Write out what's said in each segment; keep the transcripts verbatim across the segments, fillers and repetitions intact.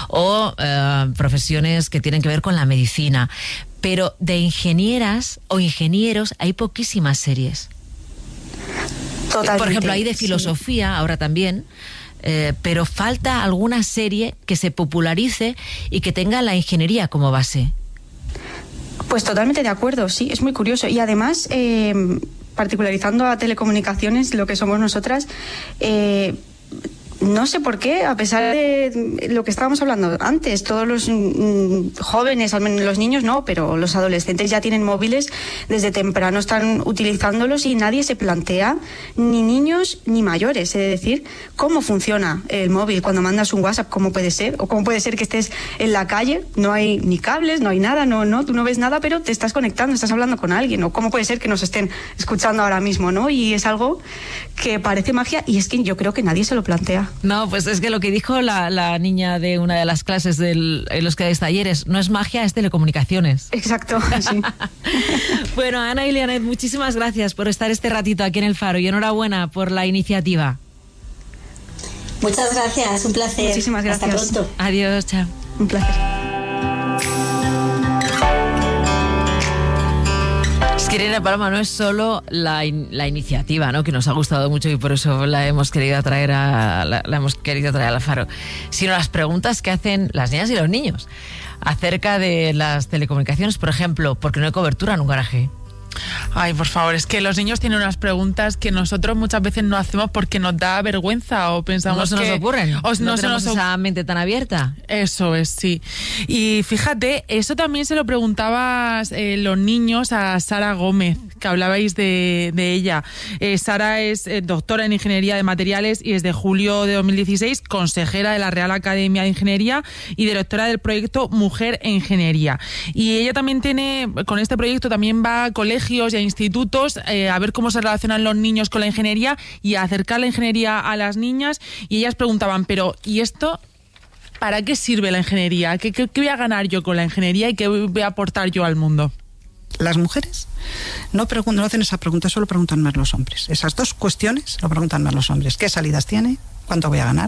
o eh, profesiones que tienen que ver con la medicina. Pero de ingenieras o ingenieros hay poquísimas series. Totalmente. Por ejemplo, hay de filosofía, sí. ahora también, eh, pero falta alguna serie que se popularice y que tenga la ingeniería como base. Pues totalmente de acuerdo, sí, es muy curioso. Y además, eh, particularizando a telecomunicaciones, lo que somos nosotras, eh, no sé por qué, a pesar de lo que estábamos hablando antes, todos los mm, jóvenes, al menos los niños no, pero los adolescentes ya tienen móviles, desde temprano están utilizándolos y nadie se plantea, ni niños ni mayores, es decir, cómo funciona el móvil cuando mandas un WhatsApp, cómo puede ser, o cómo puede ser que estés en la calle, no hay ni cables, no hay nada, no, no, tú no ves nada, pero te estás conectando, estás hablando con alguien, o cómo puede ser que nos estén escuchando ahora mismo, ¿no? Y es algo que parece magia y es que yo creo que nadie se lo plantea. No, pues es que lo que dijo la, la niña de una de las clases del, en los que dais talleres, no es magia, es telecomunicaciones. Exacto, sí. Bueno, Ana y Lianet, muchísimas gracias por estar este ratito aquí en El Faro y enhorabuena por la iniciativa. Muchas gracias, un placer. Muchísimas gracias. Hasta pronto. Adiós, chao. Un placer. Irene Paloma, no es solo la, in, la iniciativa, ¿no?, que nos ha gustado mucho y por eso la hemos querido traer a la, la hemos querido traer al Faro, sino las preguntas que hacen las niñas y los niños acerca de las telecomunicaciones. Por ejemplo, ¿por qué no hay cobertura en un garaje? Ay, por favor, es que los niños tienen unas preguntas que nosotros muchas veces no hacemos porque nos da vergüenza o pensamos no se que... nos ocurren, o no, no tenemos se nos esa mente tan abierta. Eso es, sí. Y fíjate, eso también se lo preguntabas eh, los niños a Sara Gómez, que hablabais de, de ella. Eh, Sara es eh, doctora en Ingeniería de Materiales y desde julio de dos mil dieciséis consejera de la Real Academia de Ingeniería y directora del proyecto Mujer en Ingeniería. Y ella también tiene, con este proyecto también va a colegios y a institutos eh, a ver cómo se relacionan los niños con la ingeniería y a acercar la ingeniería a las niñas. Y ellas preguntaban, pero ¿y esto para qué sirve la ingeniería? ¿Qué, qué, qué voy a ganar yo con la ingeniería y qué voy a aportar yo al mundo? Las mujeres no, pregun- no hacen esa pregunta, solo preguntan más los hombres. Esas dos cuestiones lo preguntan más los hombres. ¿Qué salidas tiene? ¿Cuánto voy a ganar?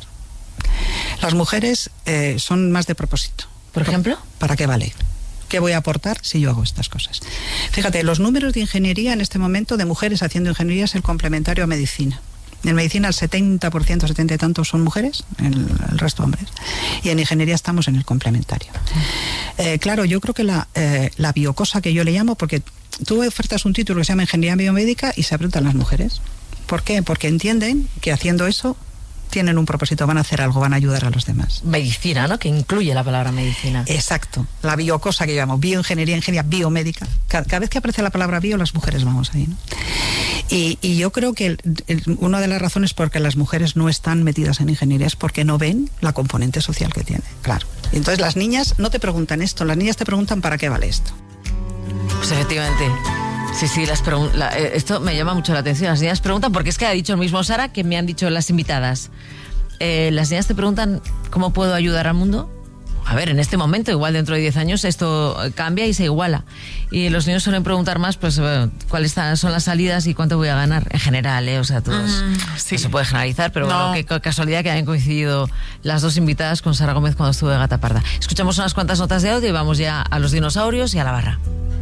Las mujeres eh, son más de propósito. ¿Por ejemplo? ¿Para qué vale? ¿Qué voy a aportar si yo hago estas cosas? Fíjate, los números de ingeniería en este momento de mujeres haciendo ingeniería es el complementario a medicina. En medicina el setenta por ciento, setenta y tantos son mujeres, el, el resto hombres. Y en ingeniería estamos en el complementario. Eh, claro, yo creo que la, eh, la biocosa que yo le llamo, porque tú ofertas un título que se llama Ingeniería Biomédica y se apretan las mujeres. ¿Por qué? Porque entienden que haciendo eso tienen un propósito, van a hacer algo, van a ayudar a los demás. Medicina, ¿no?, que incluye la palabra medicina. Exacto, la biocosa que llamamos, bioingeniería, ingeniería biomédica. Cada, cada vez que aparece la palabra bio, las mujeres vamos ahí, ¿no? Y, y yo creo que el, el, una de las razones por que las mujeres no están metidas en ingeniería es porque no ven la componente social que tiene, claro. Y entonces las niñas no te preguntan esto, las niñas te preguntan ¿para qué vale esto? Pues efectivamente. Sí, sí, las pregun- la, eh, esto me llama mucho la atención. Las niñas preguntan, porque es que ha dicho el mismo Sara que me han dicho las invitadas. Eh, las niñas te preguntan ¿cómo puedo ayudar al mundo? A ver, en este momento, igual dentro de diez años esto cambia y se iguala. Y los niños suelen preguntar más, pues, bueno, cuáles son las salidas y cuánto voy a ganar. En general, ¿eh? O sea, todos. Mm, sí. No se puede generalizar, pero no. Bueno, qué casualidad que hayan coincidido las dos invitadas con Sara Gómez cuando estuvo de Gata Parda. Escuchamos unas cuantas notas de audio y vamos ya a los dinosaurios y a la barra.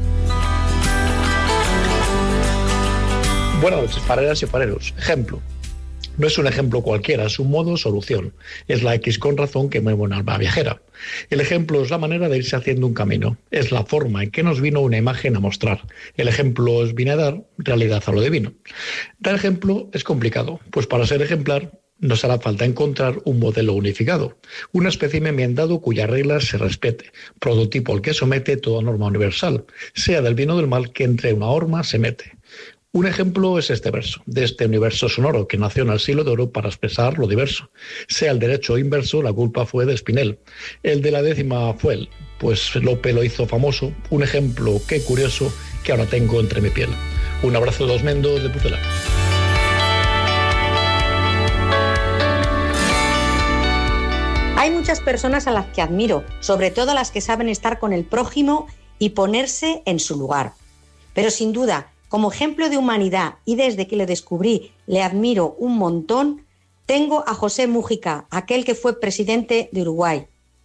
Buenas noches, fareras y fareros. Ejemplo. No es un ejemplo cualquiera, es un modo solución. Es la X con razón que mueve un alma viajera. El ejemplo es la manera de irse haciendo un camino. Es la forma en que nos vino una imagen a mostrar. El ejemplo os viene a dar realidad a lo divino. Dar ejemplo es complicado, pues para ser ejemplar nos hará falta encontrar un modelo unificado, un espécimen bien dado cuyas reglas se respete, prototipo al que somete toda norma universal, sea del bien o del mal que entre una horma se mete. Un ejemplo es este verso, de este universo sonoro que nació en el siglo de oro para expresar lo diverso. Sea el derecho inverso, la culpa fue de Spinel. El de la décima fue él, pues Lope lo hizo famoso. Un ejemplo, qué curioso, que ahora tengo entre mi piel. Un abrazo de los Mendos de Pucela. Hay muchas personas a las que admiro, sobre todo las que saben estar con el prójimo y ponerse en su lugar. Pero sin duda, como ejemplo de humanidad y desde que lo descubrí le admiro un montón, tengo a José Mújica, aquel que fue presidente de Uruguay.